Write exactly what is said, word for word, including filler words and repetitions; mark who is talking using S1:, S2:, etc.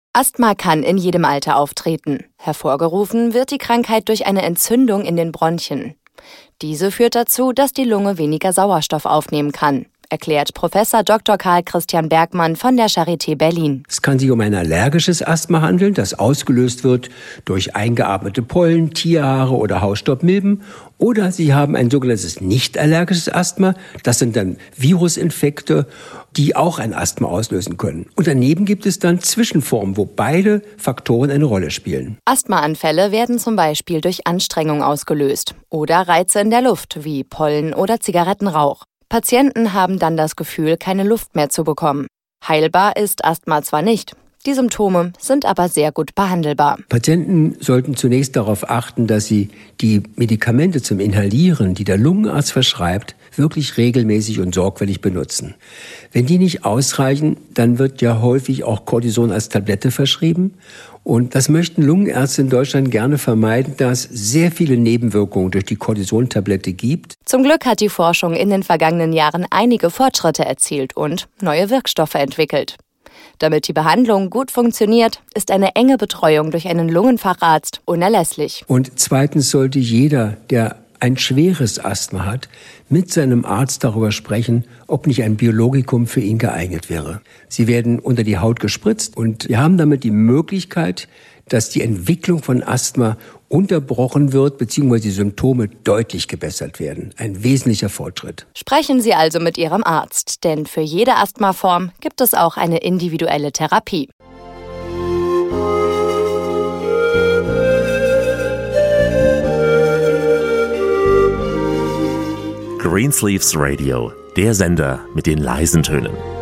S1: Asthma kann in jedem Alter auftreten. Hervorgerufen wird die Krankheit durch eine Entzündung in den Bronchien. Diese führt dazu, dass die Lunge weniger Sauerstoff aufnehmen kann, erklärt Professor Doktor Karl Christian Bergmann von der Charité Berlin.
S2: Es kann sich um ein allergisches Asthma handeln, das ausgelöst wird durch eingeatmete Pollen, Tierhaare oder Hausstaubmilben. Oder Sie haben ein sogenanntes nicht allergisches Asthma. Das sind dann Virusinfekte, die auch ein Asthma auslösen können. Und daneben gibt es dann Zwischenformen, wo beide Faktoren eine Rolle spielen.
S1: Asthmaanfälle werden zum Beispiel durch Anstrengung ausgelöst oder Reize in der Luft wie Pollen oder Zigarettenrauch. Patienten haben dann das Gefühl, keine Luft mehr zu bekommen. Heilbar ist Asthma zwar nicht, die Symptome sind aber sehr gut behandelbar.
S2: Patienten sollten zunächst darauf achten, dass sie die Medikamente zum Inhalieren, die der Lungenarzt verschreibt, wirklich regelmäßig und sorgfältig benutzen. Wenn die nicht ausreichen, dann wird ja häufig auch Cortison als Tablette verschrieben. Und das möchten Lungenärzte in Deutschland gerne vermeiden, da es sehr viele Nebenwirkungen durch die Cortison-Tablette gibt.
S1: Zum Glück hat die Forschung in den vergangenen Jahren einige Fortschritte erzielt und neue Wirkstoffe entwickelt. Damit die Behandlung gut funktioniert, ist eine enge Betreuung durch einen Lungenfacharzt unerlässlich.
S2: Und zweitens sollte jeder, der ein schweres Asthma hat, mit seinem Arzt darüber sprechen, ob nicht ein Biologikum für ihn geeignet wäre. Sie werden unter die Haut gespritzt und wir haben damit die Möglichkeit, dass die Entwicklung von Asthma unterbrochen wird bzw. die Symptome deutlich gebessert werden. Ein wesentlicher Fortschritt.
S1: Sprechen Sie also mit Ihrem Arzt, denn für jede Asthmaform gibt es auch eine individuelle Therapie.
S3: Greensleeves Radio, der Sender mit den leisen Tönen.